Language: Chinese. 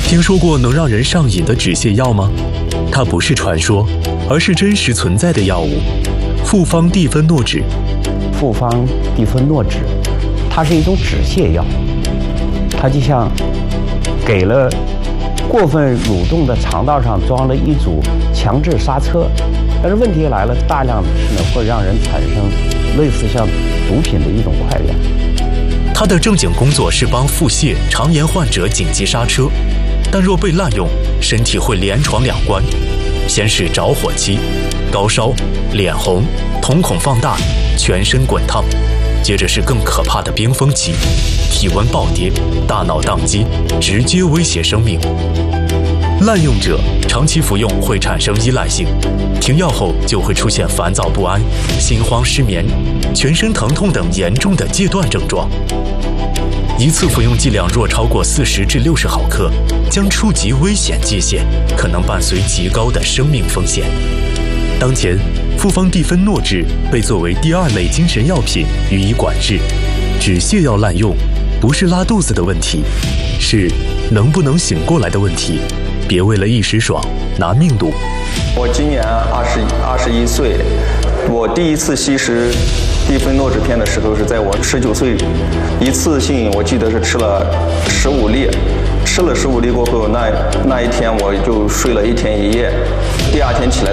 听说过能让人上瘾的止泻药吗？它不是传说，而是真实存在的药物——复方地芬诺酯。 复方地芬诺酯，它是一种止泻药，它就像给了过分蠕动的肠道上装了一组强制刹车。但是问题来了，大量的吃呢会让人产生类似像毒品的一种快感。 它的正经工作是帮腹泻、肠炎患者紧急刹车，但若被滥用，身体会连闯2关。先是着火期，高烧、脸红、瞳孔放大、全身滚烫，接着是更可怕的冰封期，体温暴跌、大脑宕机，直接威胁生命。滥用者长期服用会产生依赖性，停药后就会出现烦躁不安、心慌失眠、全身疼痛等严重的戒断症状。一次服用剂量若超过40至60毫克，将触及危险界限，可能伴随极高的生命风险。当前，复方地芬诺酯被作为第2类精神药品予以管制。止泻药滥用不是拉肚子的问题，是能不能醒过来的问题。别为了一时爽拿命赌。 我今年21岁，我第一次吸食地芬诺酯片的时候是在我19岁，一次性我记得是吃了15粒，吃了15粒过后，那一天我就睡了1天1夜，第2天起来